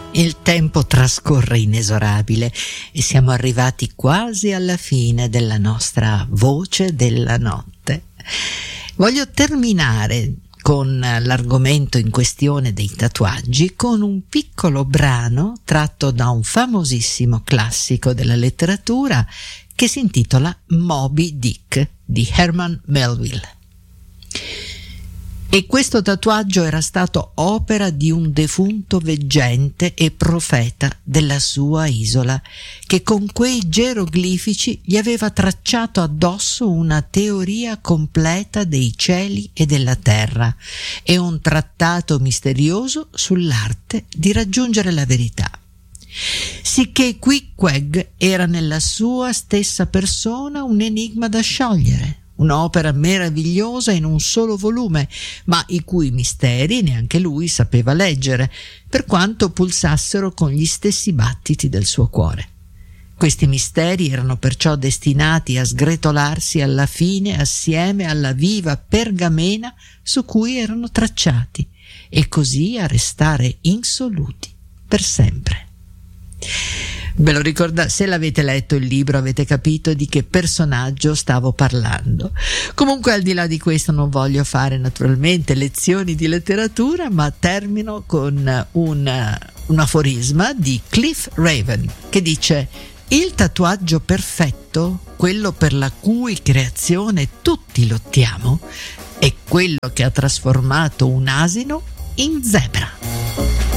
Il tempo trascorre inesorabile e siamo arrivati quasi alla fine della nostra voce della notte. Voglio terminare con l'argomento in questione dei tatuaggi con un piccolo brano tratto da un famosissimo classico della letteratura che si intitola Moby Dick di Herman Melville. E questo tatuaggio era stato opera di un defunto veggente e profeta della sua isola, che con quei geroglifici gli aveva tracciato addosso una teoria completa dei cieli e della terra e un trattato misterioso sull'arte di raggiungere la verità. Sicché Queequeg era nella sua stessa persona un enigma da sciogliere, un'opera meravigliosa in un solo volume, ma i cui misteri neanche lui sapeva leggere, per quanto pulsassero con gli stessi battiti del suo cuore. Questi misteri erano perciò destinati a sgretolarsi alla fine assieme alla viva pergamena su cui erano tracciati, e così a restare insoluti per sempre. Ve lo ricordate? Se l'avete letto il libro avete capito di che personaggio stavo parlando. Comunque, al di là di questo, non voglio fare naturalmente lezioni di letteratura, ma termino con un aforisma di Cliff Raven che dice: il tatuaggio perfetto, quello per la cui creazione tutti lottiamo, è quello che ha trasformato un asino in zebra.